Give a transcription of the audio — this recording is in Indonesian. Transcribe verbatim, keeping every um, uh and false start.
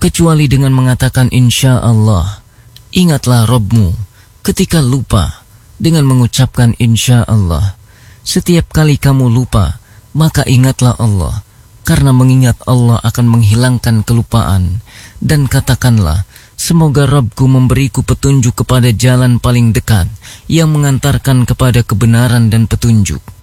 kecuali dengan mengatakan insya Allah. Ingatlah Rabbmu ketika lupa dengan mengucapkan insya Allah. Setiap kali kamu lupa, maka ingatlah Allah, karena mengingat Allah akan menghilangkan kelupaan. Dan katakanlah, semoga Rabbku memberiku petunjuk kepada jalan paling dekat yang mengantarkan kepada kebenaran dan petunjuk.